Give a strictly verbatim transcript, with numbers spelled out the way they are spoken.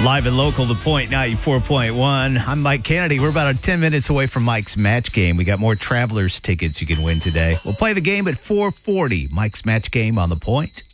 Live and local, The Point ninety-four point one. I'm Mike Kennedy. We're about ten minutes away from Mike's match game. We got more Travelers tickets you can win today. We'll play the game at four forty. Mike's match game on The Point.